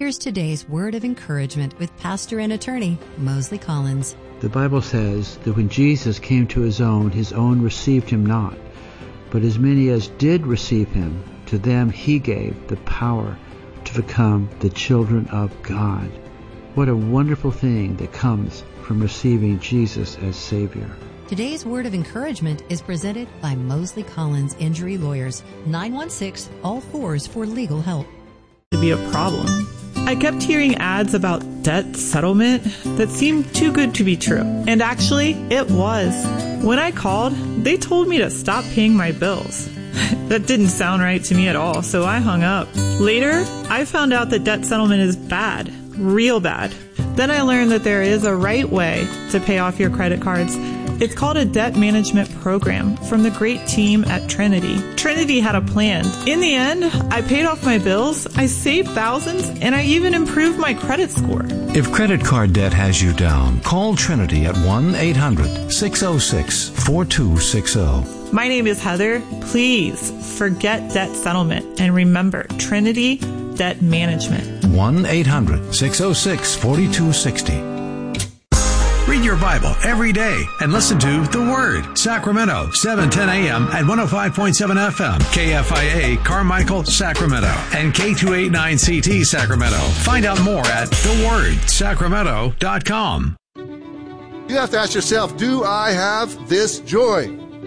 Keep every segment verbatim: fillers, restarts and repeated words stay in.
Here's today's word of encouragement with pastor and attorney Mosley Collins. The Bible says that when Jesus came to his own, his own received him not. But as many as did receive him, to them he gave the power to become the children of God. What a wonderful thing that comes from receiving Jesus as Savior. Today's word of encouragement is presented by Mosley Collins Injury Lawyers, nine one six, all fours for legal help. To be a problem. I kept hearing ads about debt settlement that seemed too good to be true. And actually, it was. When I called, they told me to stop paying my bills. That didn't sound right to me at all, so I hung up. Later, I found out that debt settlement is bad, real bad. Then I learned that there is a right way to pay off your credit cards. It's called a debt management program from the great team at Trinity. Trinity had a plan. In the end, I paid off my bills, I saved thousands, and I even improved my credit score. If credit card debt has you down, call Trinity at one eight hundred, six oh six, four two six oh. My name is Heather. Please forget debt settlement and remember Trinity Debt Management. one eight hundred, six oh six, four two six oh. Read your Bible every day and listen to The Word, Sacramento, seven ten a.m. at one oh five point seven F M, K F I A, Carmichael, Sacramento, and K two eighty-nine C T, Sacramento. Find out more at the word sacramento dot com. You have to ask yourself, do I have this joy?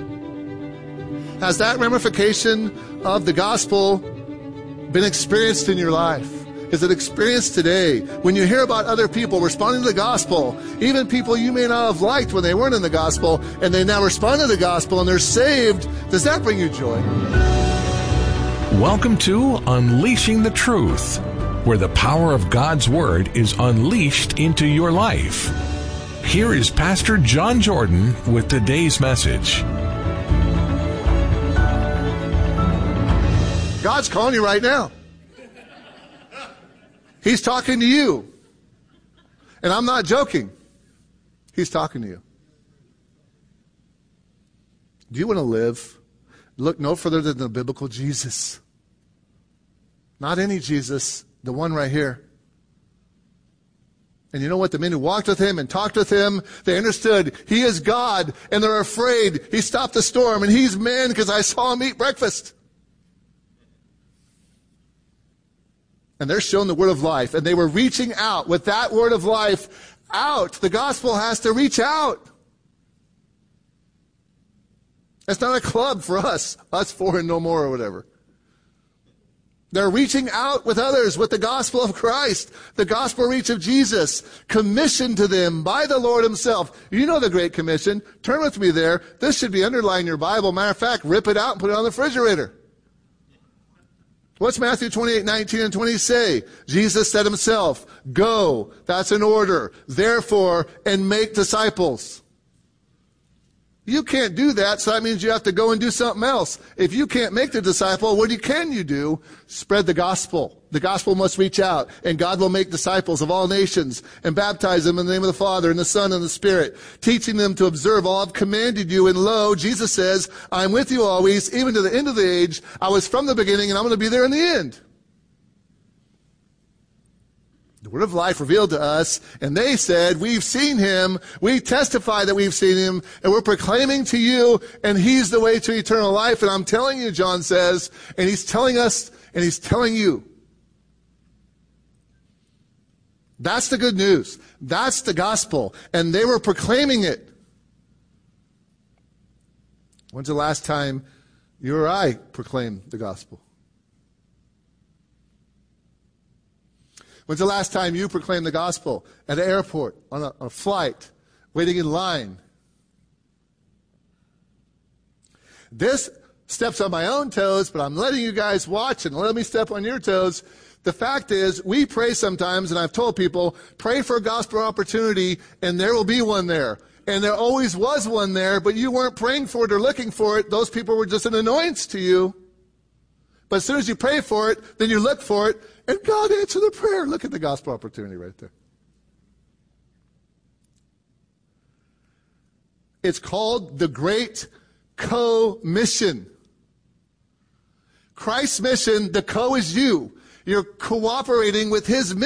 Has that ramification of the gospel been experienced in your life? Is it experienced today? When you hear about other people responding to the gospel, even people you may not have liked when they weren't in the gospel, and they now respond to the gospel and they're saved, does that bring you joy? Welcome to Unleashing the Truth, where the power of God's Word is unleashed into your life. Here is Pastor John Jordan with today's message. God's calling you right now. He's talking to you. And I'm not joking. He's talking to you. Do you want to live? Look no further than the biblical Jesus. Not any Jesus, the one right here. And you know what? The men who walked with him and talked with him, they understood he is God, and they're afraid. He stopped the storm, and he's man because I saw him eat breakfast. And they're shown the word of life, and they were reaching out with that word of life out. The gospel has to reach out. It's not a club for us, us four and no more or whatever. They're reaching out with others with the gospel of Christ, the gospel reach of Jesus, commissioned to them by the Lord himself. You know the Great Commission. Turn with me there. This should be underlined in your Bible. Matter of fact, rip it out and put it on the refrigerator. What's Matthew twenty-eight, nineteen and twenty say? Jesus said himself, go, that's an order, therefore, and make disciples. You can't do that, so that means you have to go and do something else. If you can't make the disciple, what can you do? Spread the gospel. The gospel must reach out, and God will make disciples of all nations and baptize them in the name of the Father and the Son and the Spirit, teaching them to observe all I've commanded you. And lo, Jesus says, I'm with you always, even to the end of the age. I was from the beginning, and I'm going to be there in the end. The word of life revealed to us, and they said, we've seen him, we testify that we've seen him, and we're proclaiming to you, and he's the way to eternal life. And I'm telling you, John says, and he's telling us, and he's telling you. That's the good news. That's the gospel. And they were proclaiming it. When's the last time you or I proclaimed the gospel? When's the last time you proclaimed the gospel at an airport, on a, on a flight, waiting in line? This steps on my own toes, but I'm letting you guys watch and let me step on your toes. The fact is, we pray sometimes, and I've told people, pray for a gospel opportunity, and there will be one there. And there always was one there, but you weren't praying for it or looking for it. Those people were just an annoyance to you. But as soon as you pray for it, then you look for it, and God answered the prayer. Look at the gospel opportunity right there. It's called the Great Co-Mission. Christ's mission, the co is you. You're cooperating with his mission.